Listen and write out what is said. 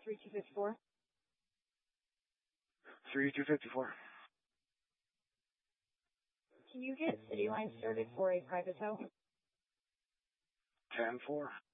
3254. 3254. Can you get City Line started for a private tow? 10-4.